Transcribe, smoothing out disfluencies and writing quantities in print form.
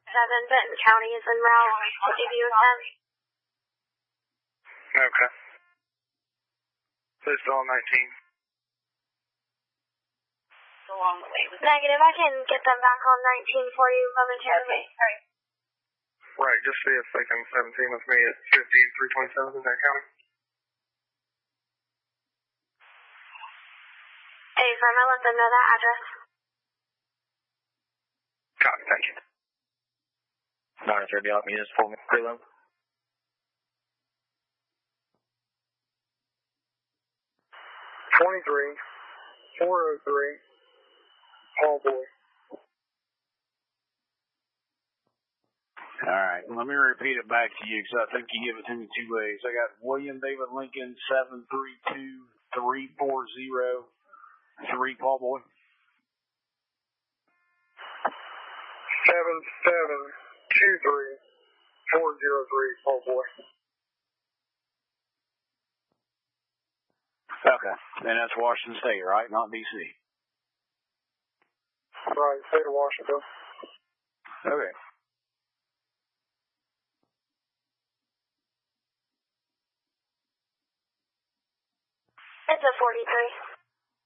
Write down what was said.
Benton County is en route to DBU 10. Okay. So it's all 19. Along the way. Negative, I can get them back on 19 for you momentarily. Okay. Right, just see if they can 17 with me at 5327 in that county. Hey, firm, I let them know that address. Copy, thank you. 930 out, units for me, prelim. 403, Paul Boy. All right, let me repeat it back to you because I think you give it to me two ways. I got William David Lincoln 732-340-3 Paul Boy. 7723403 Paul Boy. Okay, and that's Washington State, right? Not D.C. Right, state of Washington. Okay. It's a 43.